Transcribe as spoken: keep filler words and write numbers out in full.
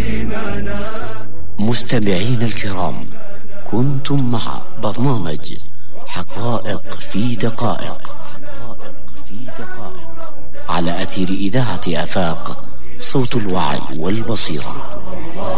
مستمعين الكرام، كنتم مع برنامج حقائق في دقائق على أثير إذاعة آفاق، صوت الوعي والبصيرة.